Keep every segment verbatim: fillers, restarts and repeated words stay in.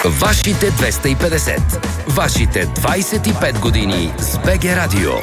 Вашите двеста и петдесет. Вашите двайсет и пет години с БГ Радио.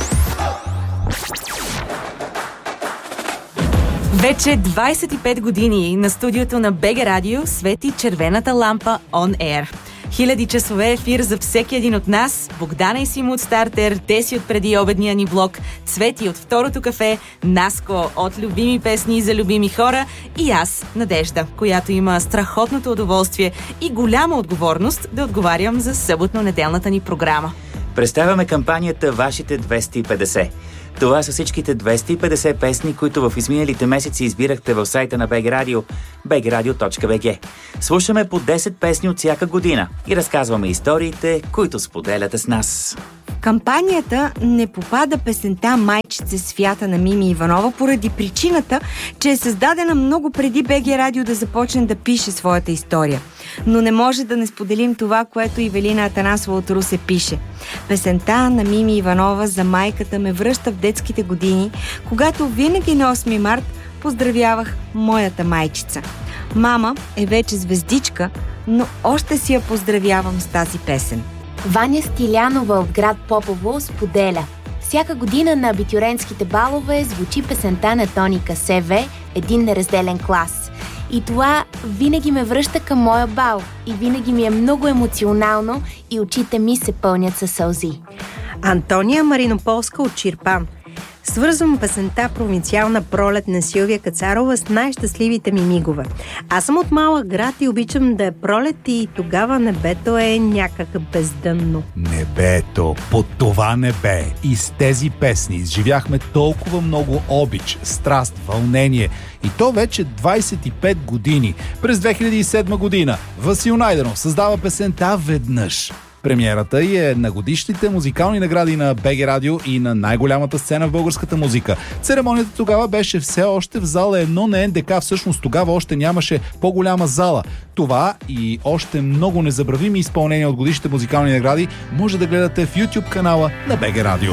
Вече двайсет и пет години на студиото на БГ Радио свети червената лампа On Air. Хиляди часове ефир за всеки един от нас. Богдана и Симо от Стартер, Теси от преди обедния ни блок, Цвети от Второто кафе, Наско от любими песни за любими хора и аз, Надежда, която има страхотното удоволствие и голяма отговорност да отговарям за съботно-неделната ни програма. Представяме кампанията Вашите двеста и петдесет. Това са всичките двеста и петдесет песни, които в изминалите месеци избирахте в сайта на БГ Радио, би джи радио точка би джи. Слушаме по десет песни от всяка година и разказваме историите, които споделяте с нас. Кампанията не попада песента "Майчице свята" на Мими Иванова поради причината, че е създадена много преди БГ Радио да започне да пише своята история. Но не може да не споделим това, което Ивелина Атанасова от Русе пише. Песента на Мими Иванова за майката ме връща в детските години, когато винаги на осми март поздравявах моята майчица. Мама е вече звездичка, но още си я поздравявам с тази песен. Ваня Стилянова от град Попово споделя: всяка година на абитюрентските балове звучи песента на Тоника СВ "Един неразделен клас". И това винаги ме връща към моя бал и винаги ми е много емоционално и очите ми се пълнят със сълзи. Антония Маринополска от Чирпан: свързвам песента "Провинциална пролет" на Силвия Кацарова с най-щастливите ми мигове. Аз съм от малък град и обичам да е пролет и тогава небето е някак бездънно. Небето, под това небе и с тези песни изживяхме толкова много обич, страст, вълнение. И то вече двайсет и пет години. През две хиляди и седма година Васил Найденов създава песента "Веднъж". Премиерата й е на годишните музикални награди на БГ Радио и на най-голямата сцена в българската музика. Церемонията тогава беше все още в зала едно на ен де ка. Всъщност тогава още нямаше по-голяма зала. Това и още много незабравими изпълнения от годишните музикални награди може да гледате в YouTube канала на БГ Радио.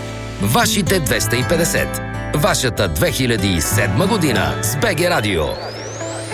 Вашите двеста и петдесет. Вашата две хиляди и седма година с БГ Радио.